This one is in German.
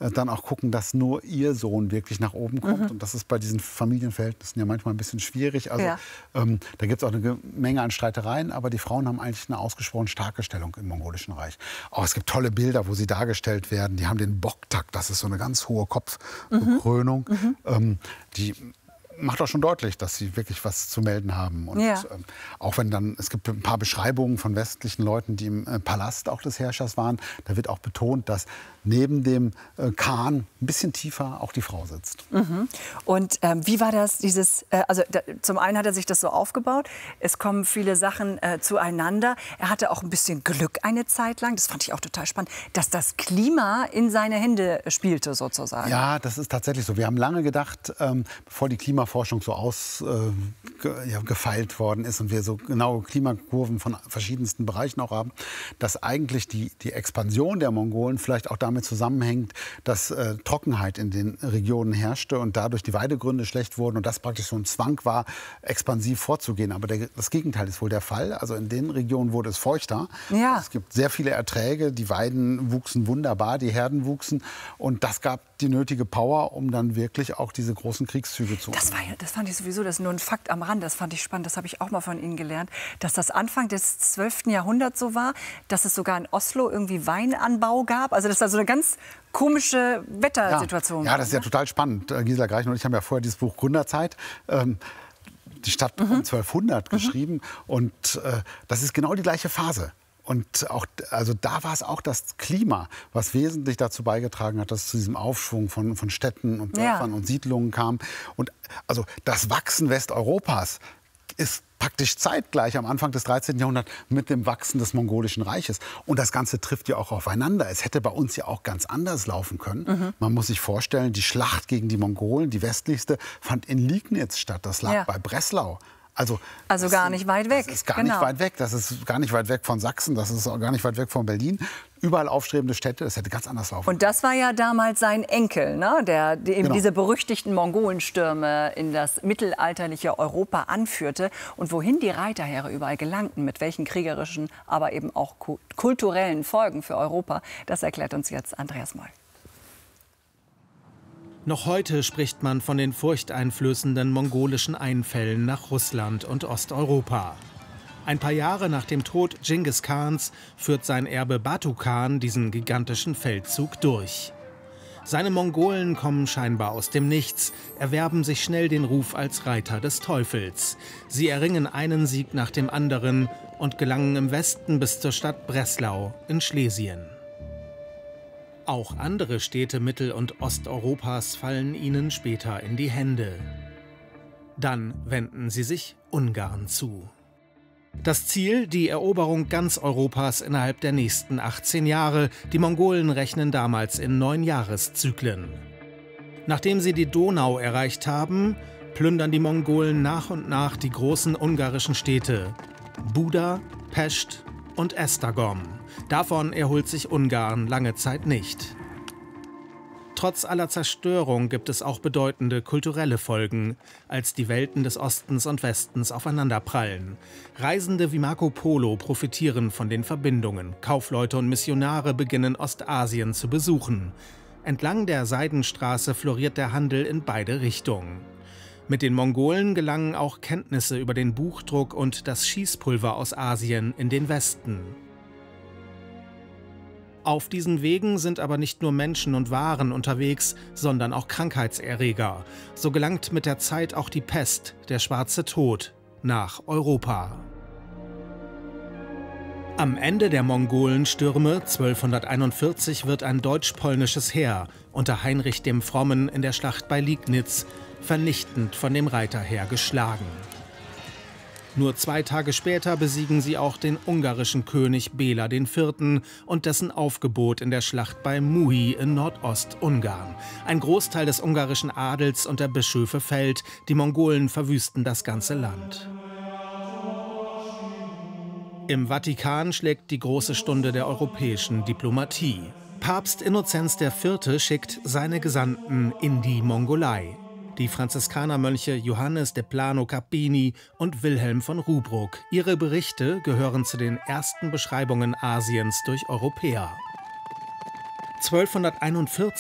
dann auch gucken, dass nur ihr Sohn wirklich nach oben kommt. Und das ist bei diesen Familienverhältnissen ja manchmal ein bisschen schwierig. Also da gibt es auch eine Menge an Streitereien, aber die Frauen haben eigentlich eine ausgesprochen starke Stellung im Mongolischen Reich. Auch es gibt tolle Bilder, wo sie dargestellt werden. Die haben den Boktak, das ist so eine ganz hohe Kopfbekrönung. Die macht auch schon deutlich, dass sie wirklich was zu melden haben. Und auch wenn dann, es gibt ein paar Beschreibungen von westlichen Leuten, die im Palast auch des Herrschers waren, da wird auch betont, dass neben dem Khan ein bisschen tiefer auch die Frau sitzt. Und wie war das, zum einen hat er sich das so aufgebaut, es kommen viele Sachen zueinander. Er hatte auch ein bisschen Glück eine Zeit lang, das fand ich auch total spannend, dass das Klima in seine Hände spielte sozusagen. Ja, das ist tatsächlich so. Wir haben lange gedacht, bevor die Klimaforschung so ausgefeilt worden ist und wir so genaue Klimakurven von verschiedensten Bereichen auch haben, dass eigentlich die Expansion der Mongolen vielleicht auch damit zusammenhängt, dass Trockenheit in den Regionen herrschte und dadurch die Weidegründe schlecht wurden und das praktisch so ein Zwang war, expansiv vorzugehen. Aber das Gegenteil ist wohl der Fall. Also in den Regionen wurde es feuchter. Ja. Es gibt sehr viele Erträge. Die Weiden wuchsen wunderbar, die Herden wuchsen. Und das gab die nötige Power, um dann wirklich auch diese großen Kriegszüge zu machen. Das fand ich sowieso, das ist nur ein Fakt am Rand, das fand ich spannend, das habe ich auch mal von Ihnen gelernt, dass das Anfang des 12. Jahrhunderts so war, dass es sogar in Oslo irgendwie Weinanbau gab, also dass da so eine ganz komische Wettersituation war. Ja, das ist ja total spannend. Gisela Greichen und ich haben ja vorher dieses Buch Gründerzeit die Stadt um 1200 geschrieben und das ist genau die gleiche Phase. Und auch, also da war es auch das Klima, was wesentlich dazu beigetragen hat, dass es zu diesem Aufschwung von Städten und Dörfern und Siedlungen kam. Und also das Wachsen Westeuropas ist praktisch zeitgleich am Anfang des 13. Jahrhunderts mit dem Wachsen des Mongolischen Reiches. Und das Ganze trifft ja auch aufeinander. Es hätte bei uns ja auch ganz anders laufen können. Man muss sich vorstellen, die Schlacht gegen die Mongolen, die westlichste, fand in Liegnitz statt. Das lag bei Breslau. Also gar nicht weit weg. Das ist gar nicht weit weg. Das ist gar nicht weit weg von Sachsen. Das ist auch gar nicht weit weg von Berlin. Überall aufstrebende Städte. Das hätte ganz anders laufen können. Und das war ja damals sein Enkel, ne? Der eben diese berüchtigten Mongolenstürme in das mittelalterliche Europa anführte. Und wohin die Reiterheere überall gelangten, mit welchen kriegerischen, aber eben auch kulturellen Folgen für Europa, das erklärt uns jetzt Andreas Moll. Noch heute spricht man von den furchteinflößenden mongolischen Einfällen nach Russland und Osteuropa. Ein paar Jahre nach dem Tod Dschingis Khans führt sein Erbe Batu Khan diesen gigantischen Feldzug durch. Seine Mongolen kommen scheinbar aus dem Nichts, erwerben sich schnell den Ruf als Reiter des Teufels. Sie erringen einen Sieg nach dem anderen und gelangen im Westen bis zur Stadt Breslau in Schlesien. Auch andere Städte Mittel- und Osteuropas fallen ihnen später in die Hände. Dann wenden sie sich Ungarn zu. Das Ziel, die Eroberung ganz Europas innerhalb der nächsten 18 Jahre. Die Mongolen rechnen damals in 9 Jahreszyklen. Nachdem sie die Donau erreicht haben, plündern die Mongolen nach und nach die großen ungarischen Städte Buda, Pest und Esztergom. Davon erholt sich Ungarn lange Zeit nicht. Trotz aller Zerstörung gibt es auch bedeutende kulturelle Folgen, als die Welten des Ostens und Westens aufeinanderprallen. Reisende wie Marco Polo profitieren von den Verbindungen. Kaufleute und Missionare beginnen Ostasien zu besuchen. Entlang der Seidenstraße floriert der Handel in beide Richtungen. Mit den Mongolen gelangen auch Kenntnisse über den Buchdruck und das Schießpulver aus Asien in den Westen. Auf diesen Wegen sind aber nicht nur Menschen und Waren unterwegs, sondern auch Krankheitserreger. So gelangt mit der Zeit auch die Pest, der schwarze Tod, nach Europa. Am Ende der Mongolenstürme 1241 wird ein deutsch-polnisches Heer unter Heinrich dem Frommen in der Schlacht bei Liegnitz vernichtend von dem Reiterheer geschlagen. Nur 2 Tage später besiegen sie auch den ungarischen König Bela IV. Und dessen Aufgebot in der Schlacht bei Muhi in Nordostungarn. Ein Großteil des ungarischen Adels und der Bischöfe fällt, die Mongolen verwüsten das ganze Land. Im Vatikan schlägt die große Stunde der europäischen Diplomatie. Papst Innozenz IV. Schickt seine Gesandten in die Mongolei. Die Franziskanermönche Johannes de Plano Carpini und Wilhelm von Rubruck. Ihre Berichte gehören zu den ersten Beschreibungen Asiens durch Europäer. 1241